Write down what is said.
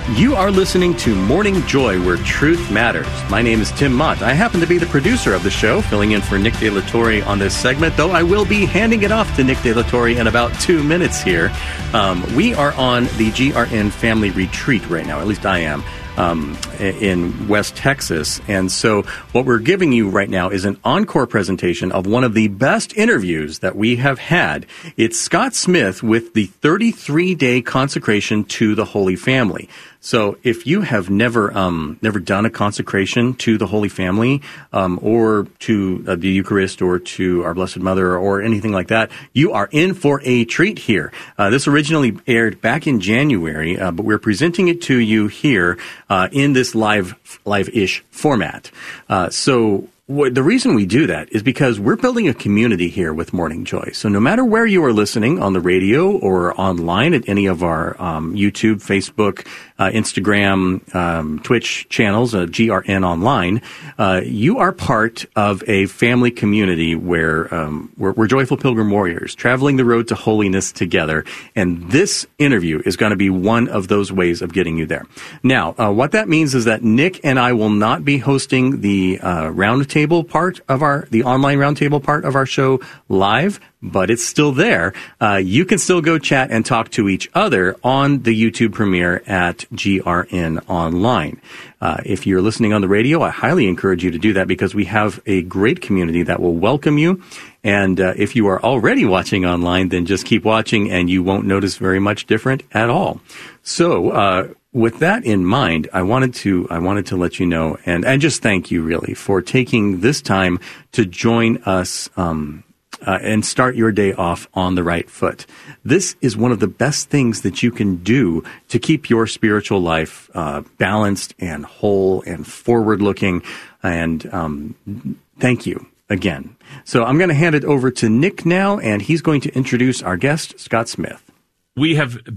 You are listening to Morning Joy, where truth matters. My name is Tim Mott. I happen to be the producer of the show, filling in for Nick De La Torre on this segment, though I will be handing it off to Nick De La Torre in about 2 minutes here. We are on the GRN family retreat right now, at least I am. In West Texas. And so what we're giving you right now is an encore presentation of one of the best interviews that we have had. It's Scott Smith with the 33-day consecration to the Holy Family. So if you have never done a consecration to the Holy Family, or to the Eucharist, or to Our Blessed Mother, or anything like that, you are in for a treat here. This originally aired back in January, but we're presenting it to you here in this live-ish format. The reason we do that is because we're building a community here with Morning Joy. So no matter where you are listening, on the radio or online at any of our YouTube, Facebook, Instagram, Twitch channels, GRN Online, you are part of a family community where we're joyful pilgrim warriors traveling the road to holiness together. And this interview is going to be one of those ways of getting you there. Now, what that means is that Nick and I will not be hosting the roundtable part of the online roundtable part of our show live, but it's still there. You can still go chat and talk to each other on the YouTube premiere at GRN Online. If you're listening on the radio, I highly encourage you to do that because we have a great community that will welcome you. And if you are already watching online, then just keep watching and you won't notice very much different at all. So, with that in mind, I wanted to let you know and just thank you really for taking this time to join us and start your day off on the right foot. This is one of the best things that you can do to keep your spiritual life balanced and whole and forward-looking. And thank you again. So I'm going to hand it over to Nick now, and he's going to introduce our guest, Scott Smith. We have